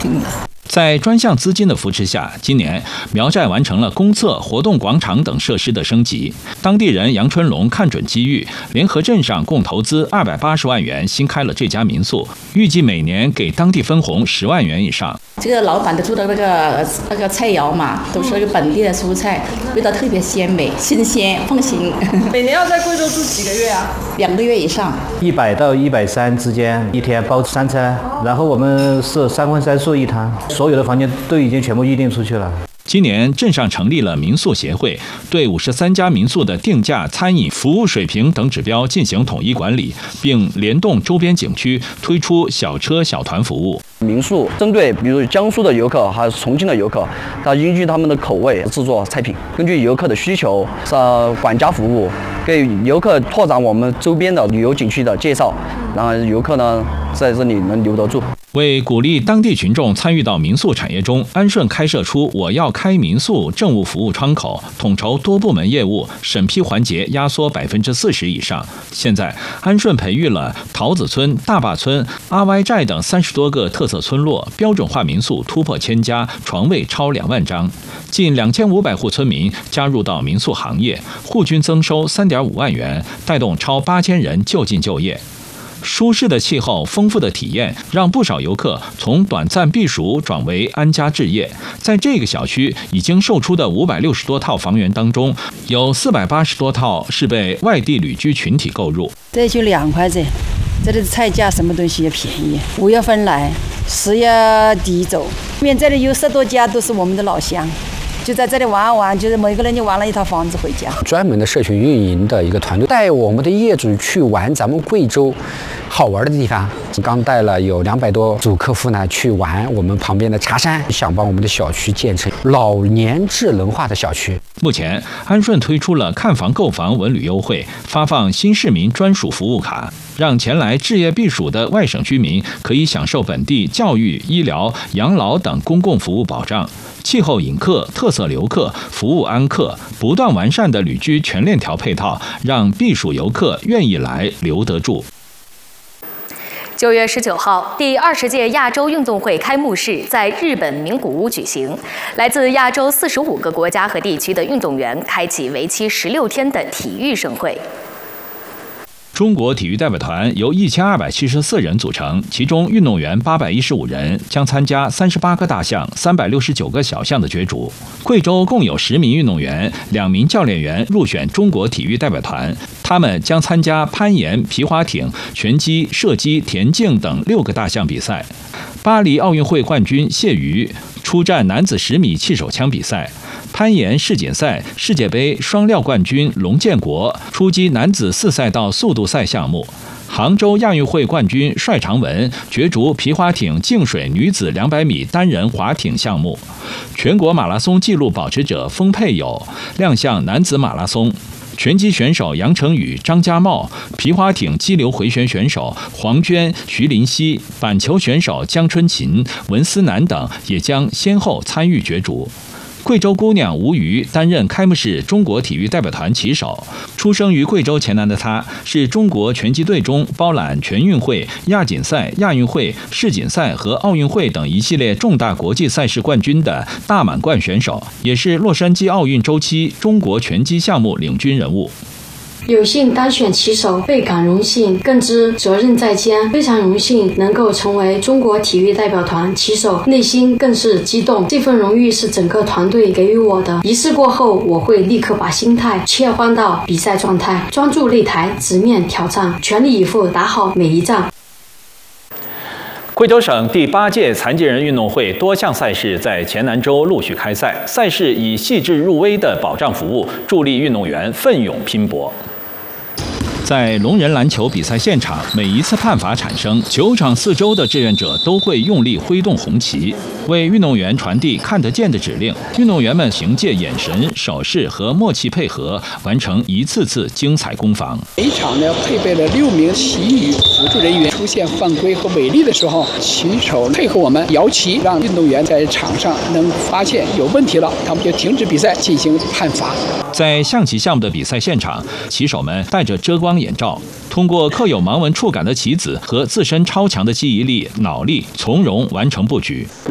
听的。 在专项资金的扶持下，今年苗寨完成了公厕、活动广场等设施的升级。当地人杨春龙看准机遇，联合镇上共投资280万元新开了这家民宿，预计每年给当地分红10万元以上。 这个老板的做的那个菜肴嘛，都是那个本地的蔬菜，味道特别鲜美、新鲜、放心。 每年要在贵州住几个月啊 ？2个月以上。 100到130之间，一天包3餐，然后我们是3荤3素一汤，所有的房间都已经全部预订出去了。 今年镇上成立了民宿协会，对53家民宿的定价、餐饮、服务水平等指标进行统一管理，并联动周边景区推出小车小团服务。 民宿针对比如江苏的游客还有重庆的游客，它依据他们的口味制作菜品，根据游客的需求管家服务，给游客拓展我们周边的旅游景区的介绍，让游客呢在这里能留得住。 为鼓励当地群众参与到民宿产业中，安顺开设出“我要开民宿”政务服务窗口，统筹多部门业务，审批环节压缩40%以上。现在，安顺培育了桃子村、大坝村、阿歪寨等30多个特色村落，标准化民宿突破1000家，床位超2万张，近2500户村民加入到民宿行业，户均增收3.5万元，带动超8000人就近就业。舒适的气候、丰富的体验，让不少游客从短暂避暑转为安家置业。在这个小区已经售出的560多套房源当中，有480多套是被外地旅居群体购入。 这就2块钱，这里的菜价什么东西也便宜。5月份来，10月底走，因为这里有10多家都是我们的老乡。就在这里玩玩，就是每个人就玩了一套房子回家。 专门的社群运营的一个团队，带我们的业主去玩咱们贵州好玩的地方。刚带了有200多组客户呢去玩我们旁边的茶山，想把我们的小区建成老年智能化的小区。 目前，安顺推出了看房购房文旅优惠，发放新市民专属服务卡，让前来置业避暑的外省居民可以享受本地教育、医疗、养老等公共服务保障。气候引客、特色留客、服务安客，不断完善的旅居全链条配套，让避暑游客愿意来留得住。 9月19号，第20届亚洲运动会开幕式在日本名古屋举行，来自亚洲45个国家和地区的运动员开启为期16天的体育盛会。 中国体育代表团由1274人组成，其中运动员815人，将参加38个大项、369个小项的角逐。贵州共有10名运动员、2名教练员入选中国体育代表团，他们将参加攀岩、皮划艇、拳击、射击、田径等6个大项比赛。巴黎奥运会冠军谢瑜出战男子10米气手枪比赛。攀岩世锦赛世界杯双料冠军龙建国出击男子4赛道速度赛项目。杭州亚运会冠军帅长文角逐皮划艇净水女子200米单人划艇项目。全国马拉松纪录保持者封佩友亮相男子马拉松。拳击选手杨成宇、张家茂，皮划艇激流回旋选手黄娟、徐林熙，板球选手江春琴、文思南等也将先后参与角逐。贵州姑娘吴瑜担任开幕式中国体育代表团旗手。出生于贵州黔南的她，是中国拳击队中包揽全运会、亚锦赛、亚运会、世锦赛和奥运会等一系列重大国际赛事冠军的大满贯选手，也是洛杉矶奥运周期中国拳击项目领军人物。 有幸当选旗手，倍感荣幸，更知责任在肩。非常荣幸能够成为中国体育代表团旗手，内心更是激动。这份荣誉是整个团队给予我的。仪式过后，我会立刻把心态切换到比赛状态，专注擂台，直面挑战，全力以赴打好每一仗。 贵州省第8届残疾人运动会多项赛事在黔南州陆续开赛，赛事以细致入微的保障服务助力运动员奋勇拼搏。在龙人篮球比赛现场，每一次判罚产生，球场4周的志愿者都会用力挥动红旗，为运动员传递看得见的指令。运动员们凭借眼神、手势和默契配合，完成一次次精彩攻防。 每场呢配备了6名旗语辅助人员，出现犯规和违例的时候，旗手配合我们摇旗，让运动员在场上能发现有问题了，他们就停止比赛进行判罚。 在象棋项目的比赛现场，棋手们戴着遮光眼罩，通过刻有盲文触感的棋子和自身超强的记忆力、脑力，从容完成布局。